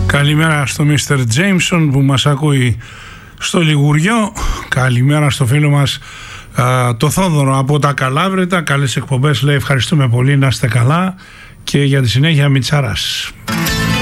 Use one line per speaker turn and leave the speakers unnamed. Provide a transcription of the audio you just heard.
Καλημέρα στο Mr. Jameson που μας ακούει στο Λιγουριό. Καλημέρα στο φίλο μας το Θόδωρο από τα Καλάβρητα. Καλές εκπομπές λέει, ευχαριστούμε πολύ, να είστε καλά και για τη συνέχεια Μητσάρας.